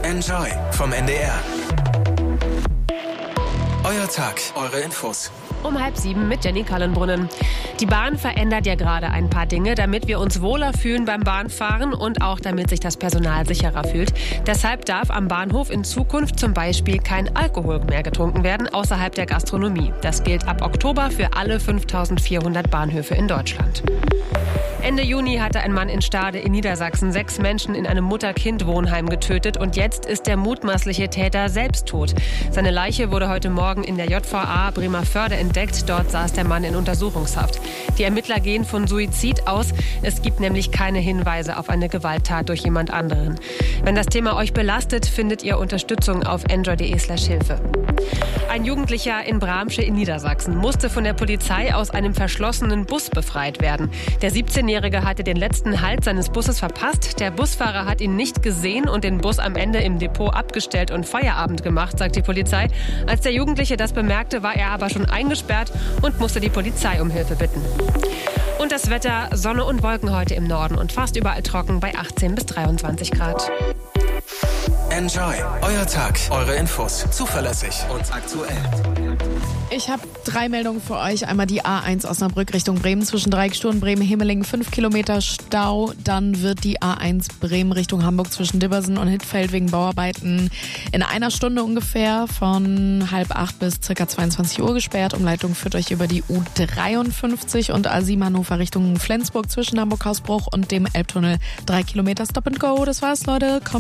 Enjoy vom NDR. Euer Tag, eure Infos. Um 6:30 mit Jenny Kallenbrunnen. Die Bahn verändert ja gerade ein paar Dinge, damit wir uns wohler fühlen beim Bahnfahren und auch damit sich das Personal sicherer fühlt. Deshalb darf am Bahnhof in Zukunft zum Beispiel kein Alkohol mehr getrunken werden, außerhalb der Gastronomie. Das gilt ab Oktober für alle 5400 Bahnhöfe in Deutschland. Ende Juni hatte ein Mann in Stade in Niedersachsen 6 Menschen in einem Mutter-Kind-Wohnheim getötet und jetzt ist der mutmaßliche Täter selbst tot. Seine Leiche wurde heute Morgen in der JVA Bremervörde entdeckt. Dort saß der Mann in Untersuchungshaft. Die Ermittler gehen von Suizid aus. Es gibt nämlich keine Hinweise auf eine Gewalttat durch jemand anderen. Wenn das Thema euch belastet, findet ihr Unterstützung auf enjoy.de/Hilfe. Ein Jugendlicher in Bramsche in Niedersachsen musste von der Polizei aus einem verschlossenen Bus befreit werden. Der 17-Jährige hatte den letzten Halt seines Busses verpasst. Der Busfahrer hat ihn nicht gesehen und den Bus am Ende im Depot abgestellt und Feierabend gemacht, sagt die Polizei. Als der Jugendliche das bemerkte, war er aber schon eingesperrt und musste die Polizei um Hilfe bitten. Und das Wetter: Sonne und Wolken heute im Norden und fast überall trocken bei 18 bis 23 Grad. Enjoy, euer Tag, eure Infos, zuverlässig und aktuell. Ich habe 3 Meldungen für euch. Einmal die A1 Osnabrück Richtung Bremen zwischen Dreieckstuhl Bremen-Himmelingen 5 Kilometer Stau. Dann wird die A1 Bremen Richtung Hamburg zwischen Dibbersen und Hittfeld wegen Bauarbeiten in einer Stunde ungefähr von 7:30 bis ca. 22 Uhr gesperrt. Umleitung führt euch über die U53 und A7 Hannover Richtung Flensburg zwischen Hamburg-Hausbruch und dem Elbtunnel 3 Kilometer Stop and Go. Das war's, Leute.